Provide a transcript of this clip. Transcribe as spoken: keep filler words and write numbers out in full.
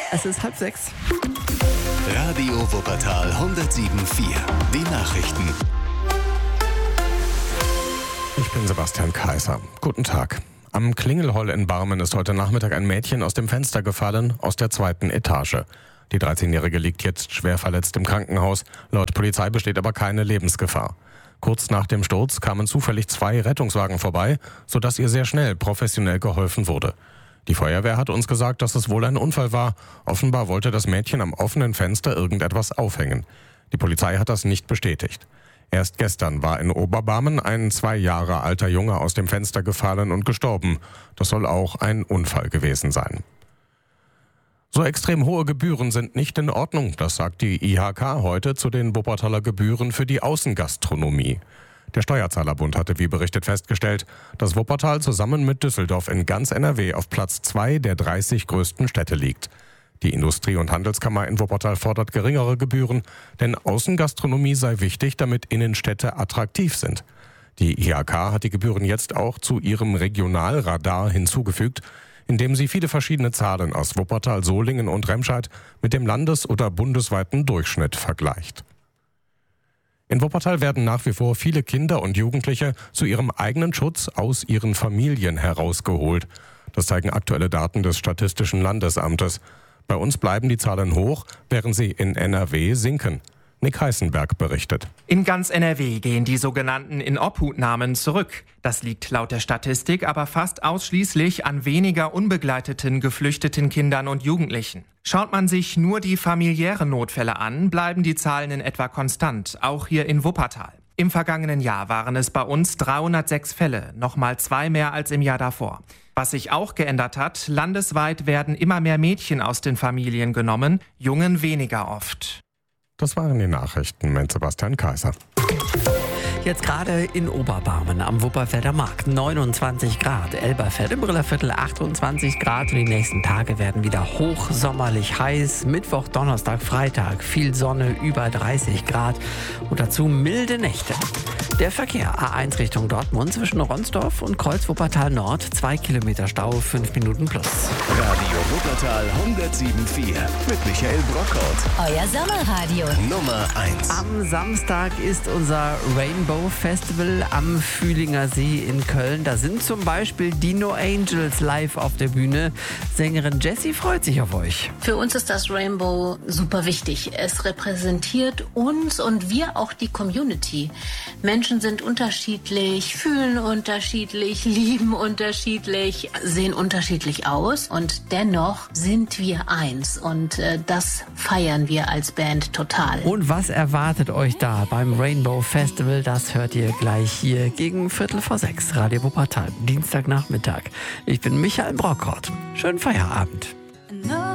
Es ist halb sechs. Radio Wuppertal hundertsieben Komma vier. Die Nachrichten. Ich bin Sebastian Kaiser. Guten Tag. Am Klingelholl in Barmen ist heute Nachmittag ein Mädchen aus dem Fenster gefallen, aus der zweiten Etage. Die dreizehnjährige liegt jetzt schwer verletzt im Krankenhaus. Laut Polizei besteht aber keine Lebensgefahr. Kurz nach dem Sturz kamen zufällig zwei Rettungswagen vorbei, sodass ihr sehr schnell professionell geholfen wurde. Die Feuerwehr hat uns gesagt, dass es wohl ein Unfall war. Offenbar wollte das Mädchen am offenen Fenster irgendetwas aufhängen. Die Polizei hat das nicht bestätigt. Erst gestern war in Oberbarmen ein zwei Jahre alter Junge aus dem Fenster gefallen und gestorben. Das soll auch ein Unfall gewesen sein. So extrem hohe Gebühren sind nicht in Ordnung, das sagt die I H K heute zu den Wuppertaler Gebühren für die Außengastronomie. Der Steuerzahlerbund hatte wie berichtet festgestellt, dass Wuppertal zusammen mit Düsseldorf in ganz N R W auf Platz zwei der dreißig größten Städte liegt. Die Industrie- und Handelskammer in Wuppertal fordert geringere Gebühren, denn Außengastronomie sei wichtig, damit Innenstädte attraktiv sind. Die I H K hat die Gebühren jetzt auch zu ihrem Regionalradar hinzugefügt, indem sie viele verschiedene Zahlen aus Wuppertal, Solingen und Remscheid mit dem landes- oder bundesweiten Durchschnitt vergleicht. In Wuppertal werden nach wie vor viele Kinder und Jugendliche zu ihrem eigenen Schutz aus ihren Familien herausgeholt. Das zeigen aktuelle Daten des Statistischen Landesamtes. Bei uns bleiben die Zahlen hoch, während sie in N R W sinken. Nick Heißenberg berichtet. In ganz N R W gehen die sogenannten Inobhutnahmen zurück. Das liegt laut der Statistik aber fast ausschließlich an weniger unbegleiteten geflüchteten Kindern und Jugendlichen. Schaut man sich nur die familiären Notfälle an, bleiben die Zahlen in etwa konstant, auch hier in Wuppertal. Im vergangenen Jahr waren es bei uns dreihundertsechs Fälle, nochmal zwei mehr als im Jahr davor. Was sich auch geändert hat, landesweit werden immer mehr Mädchen aus den Familien genommen, Jungen weniger oft. Das waren die Nachrichten mit Sebastian Kaiser. Jetzt gerade in Oberbarmen am Wupperfelder Markt neunundzwanzig Grad. Elberfeld im Brillerviertel achtundzwanzig Grad und die nächsten Tage werden wieder hochsommerlich heiß. Mittwoch, Donnerstag, Freitag viel Sonne, über dreißig Grad und dazu milde Nächte. Der Verkehr A eins Richtung Dortmund zwischen Ronsdorf und Kreuz-Wuppertal Nord. Zwei Kilometer Stau, fünf Minuten plus. Radio Wuppertal hundertsieben Komma vier mit Michael Brockhaus. Euer Sommerradio. Nummer eins. Am Samstag ist unser Rainbow Festival am Fühlinger See in Köln. Da sind zum Beispiel die No Angels live auf der Bühne. Sängerin Jessie freut sich auf euch. Für uns ist das Rainbow super wichtig. Es repräsentiert uns und wir auch die Community. Menschen sind unterschiedlich, fühlen unterschiedlich, lieben unterschiedlich, sehen unterschiedlich aus und dennoch sind wir eins und äh, das feiern wir als Band total. Und was erwartet euch da beim Rainbow Festival? Das hört ihr gleich hier gegen Viertel vor sechs. Radio Wuppertal, Dienstagnachmittag. Ich bin Michael Brockhaus. Schönen Feierabend.